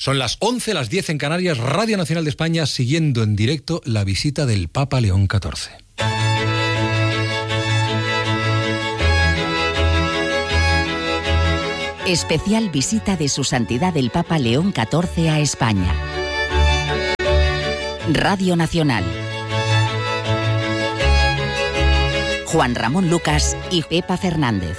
Son las 11, las 10 en Canarias, Radio Nacional de España, siguiendo en directo la visita del Papa León XIV. Especial visita de Su Santidad el Papa León XIV a España. Radio Nacional. Juan Ramón Lucas y Pepa Fernández.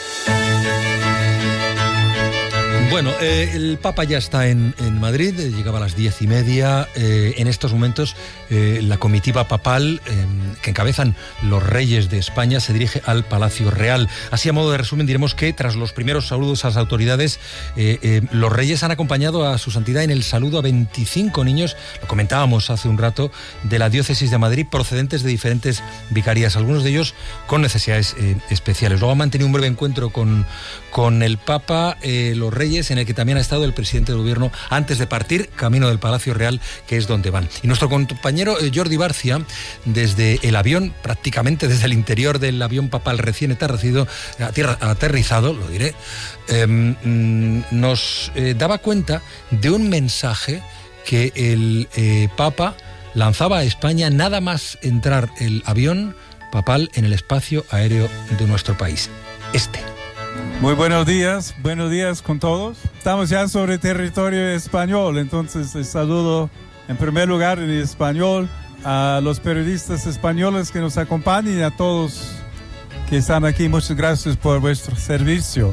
Bueno, el Papa ya está en Madrid, llegaba a las 10:30. En estos momentos la comitiva papal que encabezan los reyes de España se dirige al Palacio Real. Así, a modo de resumen, diremos que tras los primeros saludos a las autoridades, los reyes han acompañado a Su Santidad en el saludo a 25 niños, lo comentábamos hace un rato, de la diócesis de Madrid, procedentes de diferentes vicarías, algunos de ellos con necesidades especiales. Luego han mantenido un breve encuentro con el Papa, los reyes, en el que también ha estado el presidente del gobierno antes de partir camino del Palacio Real, que es donde van. Y nuestro compañero Jordi Barcia, desde el avión, prácticamente desde el interior del avión papal recién aterrizado, lo diré, nos daba cuenta de un mensaje que el Papa lanzaba a España nada más entrar el avión papal en el espacio aéreo de nuestro país. Muy buenos días con todos. Estamos ya sobre territorio español, entonces les saludo en primer lugar en español a los periodistas españoles que nos acompañan y a todos que están aquí. Muchas gracias por vuestro servicio.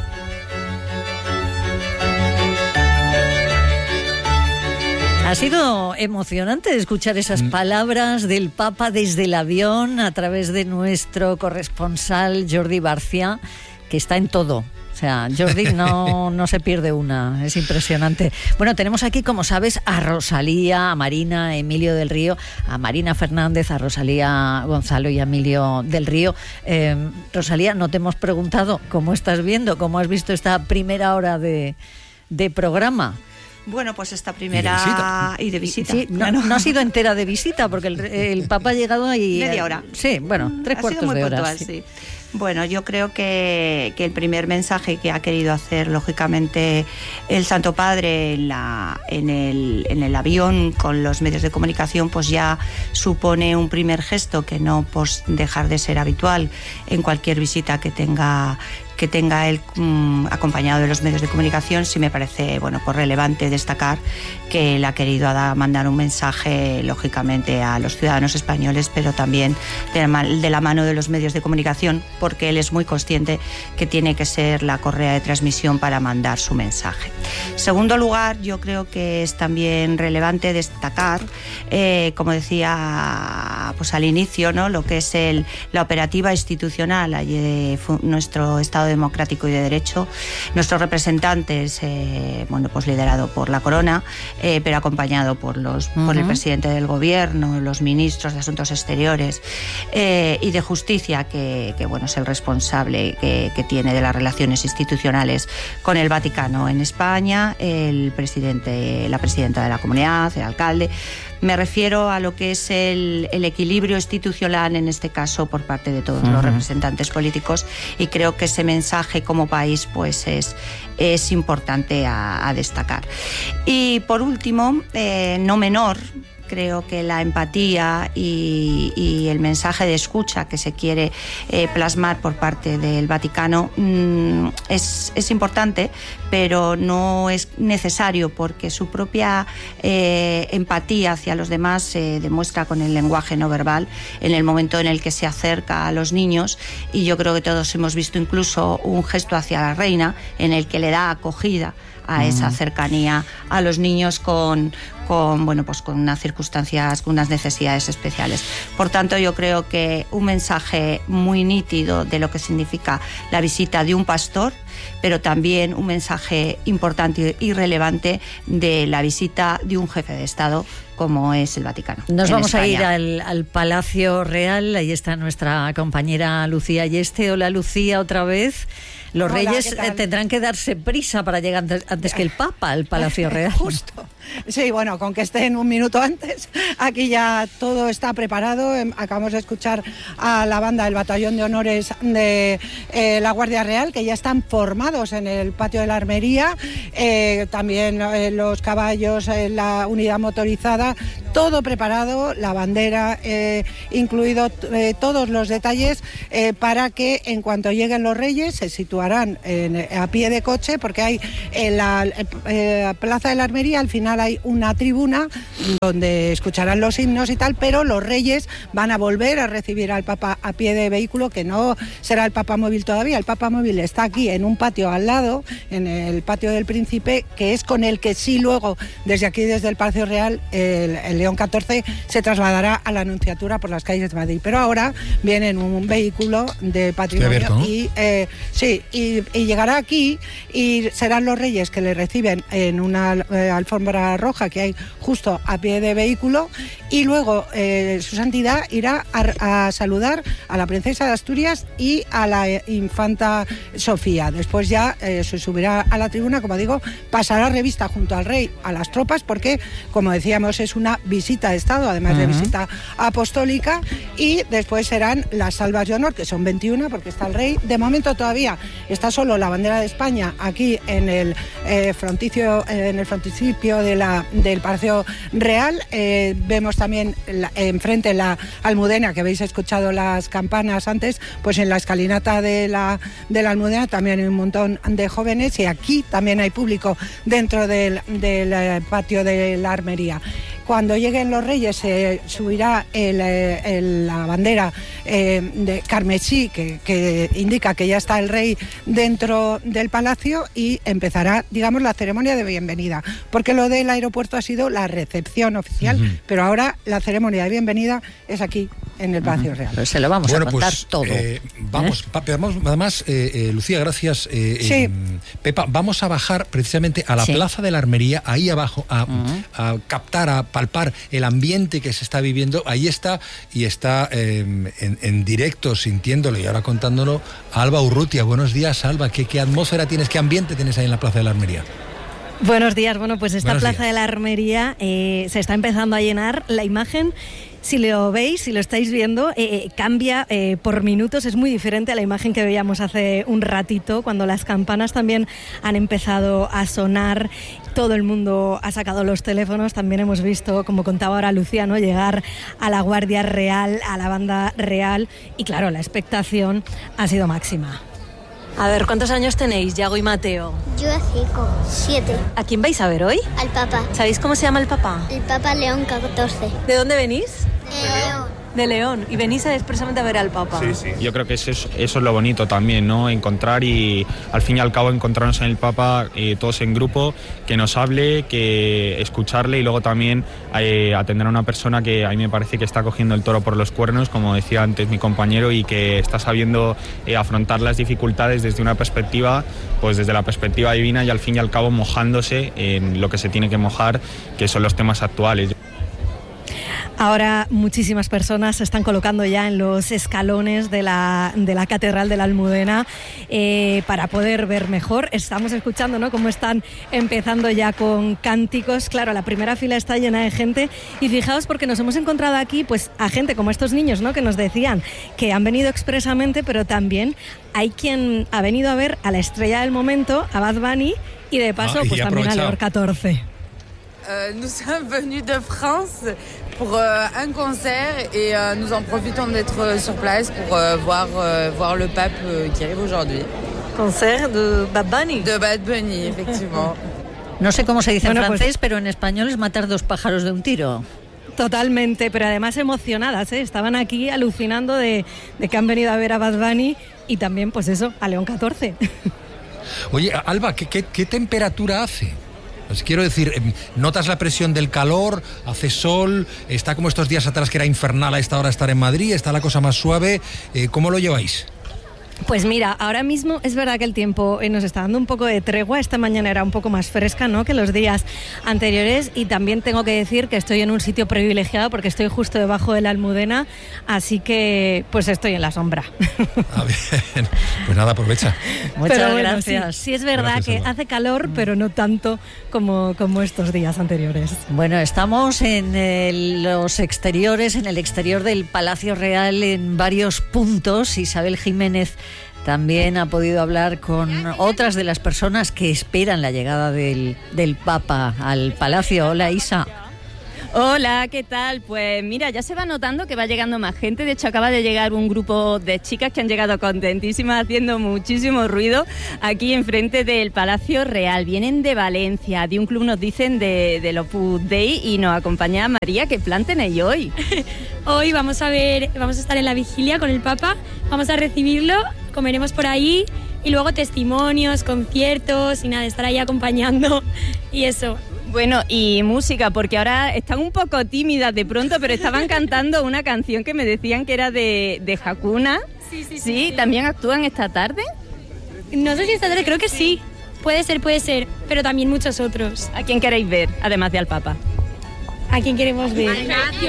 Ha sido emocionante escuchar esas palabras del Papa desde el avión a través de nuestro corresponsal Jordi Barcia, que está en todo. O sea, Jordi no se pierde una, es impresionante. Bueno, tenemos aquí, como sabes, a Rosalía, a Marina, Emilio del Río, a Marina Fernández, a Rosalía Gonzalo y a Emilio del Río. Rosalía, no te hemos preguntado cómo estás viendo, cómo has visto esta primera hora de programa. Bueno, pues esta primera... Y de visita. Sí, no ha sido entera de visita, porque el Papa ha llegado ahí... Media hora. Sí, bueno, 3/4 de hora. Puntual, sí. Bueno, yo creo que el primer mensaje que ha querido hacer, lógicamente, el Santo Padre en el avión con los medios de comunicación, pues ya supone un primer gesto que no pues dejar de ser habitual en cualquier visita que tenga él acompañado de los medios de comunicación. Sí me parece pues relevante destacar que él ha querido mandar un mensaje, lógicamente, a los ciudadanos españoles, pero también de la mano de los medios de comunicación, porque él es muy consciente que tiene que ser la correa de transmisión para mandar su mensaje. En segundo lugar, yo creo que es también relevante destacar, como decía pues al inicio, ¿no?, lo que es la operativa institucional allí de nuestro Estado democrático y de derecho, nuestros representantes, pues liderado por la Corona, pero acompañado por el presidente del gobierno, los ministros de Asuntos Exteriores y de Justicia, que es el responsable que tiene de las relaciones institucionales con el Vaticano en España, la presidenta de la comunidad, el alcalde. Me refiero a lo que es el equilibrio institucional, en este caso, por parte de todos los representantes políticos, y creo que ese mensaje como país pues es importante a destacar. Y por último, no menor, creo que la empatía y el mensaje de escucha que se quiere plasmar por parte del Vaticano es importante, pero no es necesario, porque su propia empatía hacia los demás se demuestra con el lenguaje no verbal en el momento en el que se acerca a los niños, y yo creo que todos hemos visto incluso un gesto hacia la reina en el que le da acogida a esa cercanía a los niños con unas circunstancias, con unas necesidades especiales. Por tanto, yo creo que un mensaje muy nítido de lo que significa la visita de un pastor, pero también un mensaje importante y relevante de la visita de un jefe de Estado como es el Vaticano. Nos vamos España. a ir al Palacio Real. Ahí está nuestra compañera Lucía Yeste. Hola, Lucía, otra vez. Los reyes tendrán que darse prisa para llegar antes que el Papa al Palacio Real. Sí, bueno, con que estén un minuto antes, aquí ya todo está preparado. Acabamos de escuchar a la banda del Batallón de Honores de la Guardia Real, que ya están formados en el patio de la Armería, también los caballos, la unidad motorizada, todo preparado, la bandera, incluido todos los detalles, para que en cuanto lleguen los Reyes se situarán a pie de coche, porque hay en la Plaza de la Armería, al final hay una tribuna donde escucharán los himnos y tal, pero los Reyes van a volver a recibir al Papa a pie de vehículo, que no será el Papa móvil todavía. El Papa móvil está aquí en un patio al lado, en el patio del Príncipe, que es con el que sí luego, desde aquí, desde el Palacio Real, el León XIV se trasladará a la Anunciatura por las calles de Madrid. Pero ahora viene en un vehículo de patrimonio abierto, ¿no? y llegará aquí y serán los Reyes que le reciben en una alfombra roja que hay justo a pie de vehículo, y luego su santidad irá a saludar a la princesa de Asturias y a la infanta Sofía. Después ya se subirá a la tribuna, como digo, pasará revista junto al rey a las tropas, porque, como decíamos, es una visita de Estado, además de visita apostólica, y después serán las salvas de honor, que son 21, porque está el rey. De momento todavía está solo la bandera de España aquí en el frontispicio del Palacio Real. Vemos también enfrente la Almudena, que habéis escuchado las campanas antes, pues en la escalinata de la Almudena también hay un montón de jóvenes, y aquí también hay público dentro del patio de la Armería. Cuando lleguen los Reyes se subirá la bandera de carmesí, que indica que ya está el rey dentro del palacio, y empezará, digamos, la ceremonia de bienvenida, porque lo del aeropuerto ha sido la recepción oficial, pero ahora la ceremonia de bienvenida es aquí en el Palacio Real. Pero se lo vamos a contar todo. Vamos, además, Lucía, gracias. Sí. Pepa, vamos a bajar precisamente a la Plaza de la Armería, ahí abajo, a captar, a palpar el ambiente que se está viviendo. Ahí está, y está en directo, sintiéndolo y ahora contándolo, Alba Urrutia. Buenos días, Alba. ¿Qué atmósfera tienes, qué ambiente tienes ahí en la Plaza de la Armería? Buenos días. Bueno, pues esta Plaza de la Armería se está empezando a llenar. La imagen, si lo veis, si lo estáis viendo, cambia por minutos. Es muy diferente a la imagen que veíamos hace un ratito, cuando las campanas también han empezado a sonar. Todo el mundo ha sacado los teléfonos. También hemos visto, como contaba ahora Lucía, ¿no?, llegar a la Guardia Real, a la banda real. Y claro, la expectación ha sido máxima. A ver, ¿cuántos años tenéis, Yago y Mateo? Yo 7. ¿A quién vais a ver hoy? Al Papa. ¿Sabéis cómo se llama el Papa? El Papa León XIV. ¿De dónde venís? De León. De León. ¿Y venís expresamente a ver al Papa? Sí. Yo creo que eso es lo bonito también, ¿no? Encontrar, y al fin y al cabo encontrarnos en el Papa, todos en grupo, que nos hable, que escucharle, y luego también atender a una persona que a mí me parece que está cogiendo el toro por los cuernos, como decía antes mi compañero, y que está sabiendo afrontar las dificultades desde una perspectiva, pues desde la perspectiva divina, y al fin y al cabo mojándose en lo que se tiene que mojar, que son los temas actuales. Ahora muchísimas personas se están colocando ya en los escalones de la Catedral de la Almudena para poder ver mejor. Estamos escuchando, ¿no?, cómo están empezando ya con cánticos. Claro, la primera fila está llena de gente, y fijaos, porque nos hemos encontrado aquí pues a gente como estos niños, ¿no?, que nos decían que han venido expresamente, pero también hay quien ha venido a ver a la estrella del momento, a Bad Bunny, y de paso pues también a León XIV. Nous sommes venus de France pour un concert et nous en profitons d'être sur place pour voir le pape qui arrive aujourd'hui. Concert de Bad Bunny. De Bad Bunny, effectivement. No sé cómo se dice en francés, pero en español es matar dos pájaros de un tiro. Totalmente, pero además emocionadas, ¿eh? Estaban aquí alucinando de que han venido a ver a Bad Bunny, y también, pues eso, a León XIV. Oye, Alba, ¿qué temperatura hace? Pues quiero decir, ¿notas la presión del calor? ¿Hace sol? ¿Está como estos días atrás que era infernal a esta hora estar en Madrid? ¿Está la cosa más suave? ¿Cómo lo lleváis? Pues mira, ahora mismo es verdad que el tiempo nos está dando un poco de tregua. Esta mañana era un poco más fresca, ¿no?, que los días anteriores, y también tengo que decir que estoy en un sitio privilegiado porque estoy justo debajo de la Almudena, así que pues estoy en la sombra. Ah, bien. Pues nada, aprovecha. Muchas gracias. Sí, es verdad que hace calor, pero no tanto como estos días anteriores. Bueno, estamos en los exteriores, en el exterior del Palacio Real, en varios puntos. Isabel Jiménez también ha podido hablar con otras de las personas que esperan la llegada del Papa al Palacio. Hola, Isa. Hola, ¿qué tal? Pues mira, ya se va notando que va llegando más gente. De hecho, acaba de llegar un grupo de chicas que han llegado contentísimas, haciendo muchísimo ruido aquí enfrente del Palacio Real. Vienen de Valencia, de un club, nos dicen, del Opus Dei, y nos acompaña María. ¿Qué plan tenéis hoy? Hoy vamos a estar en la vigilia con el Papa, vamos a recibirlo, comeremos por ahí y luego testimonios, conciertos y nada, estar ahí acompañando y eso. Bueno, y música, porque ahora están un poco tímidas de pronto, pero estaban cantando una canción que me decían que era de Hakuna. Sí, ¿también actúan esta tarde? No sé si esta tarde, creo que sí. Puede ser, pero también muchos otros. ¿A quién queréis ver, además de al Papa? ¿A quién queremos ver? A Ignacio,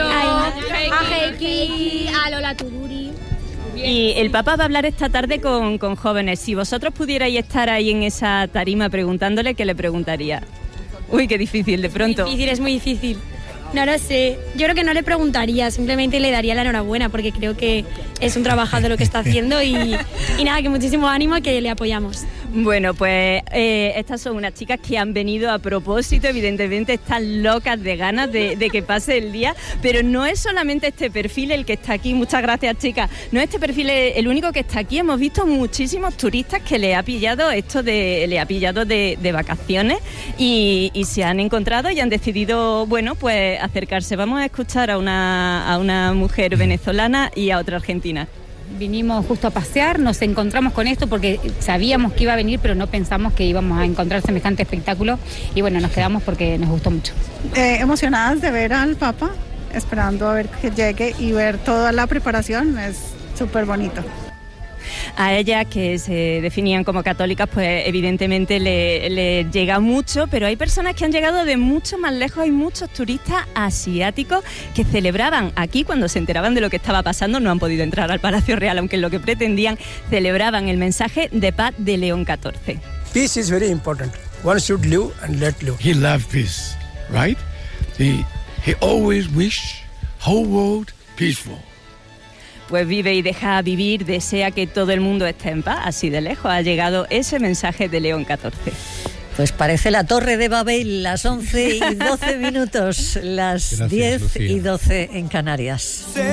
a Heiki, a Lola Tuduri. Y el Papa va a hablar esta tarde con jóvenes. Si vosotros pudierais estar ahí en esa tarima preguntándole, ¿qué le preguntaría? Uy, qué difícil, de pronto. Es muy difícil. No lo sé. Yo creo que no le preguntaría, simplemente le daría la enhorabuena porque creo que es un trabajador lo que está haciendo y nada, que muchísimo ánimo, que le apoyamos. Bueno, pues estas son unas chicas que han venido a propósito, evidentemente están locas de ganas de que pase el día, pero no es solamente este perfil el que está aquí. Muchas gracias, chicas. No es este perfil el único que está aquí. Hemos visto muchísimos turistas que le ha pillado de vacaciones y se han encontrado y han decidido, bueno, pues acercarse. Vamos a escuchar a una mujer venezolana y a otra argentina. Vinimos justo a pasear, nos encontramos con esto porque sabíamos que iba a venir, pero no pensamos que íbamos a encontrar semejante espectáculo y bueno, nos quedamos porque nos gustó mucho. Emocionadas de ver al Papa, esperando a ver que llegue y ver toda la preparación, es súper bonito. A ellas, que se definían como católicas, pues evidentemente le llega mucho, pero hay personas que han llegado de mucho más lejos. Hay muchos turistas asiáticos que celebraban aquí cuando se enteraban de lo que estaba pasando. No han podido entrar al Palacio Real, aunque lo que pretendían, celebraban el mensaje de paz de León XIV. Peace is very important. One should live and let live. He loved peace, right? He always wished whole world peaceful. Pues vive y deja vivir, desea que todo el mundo esté en paz. Así de lejos ha llegado ese mensaje de León XIV. Pues parece la Torre de Babel, las 11:12, las Gracias, 10:12 en Canarias.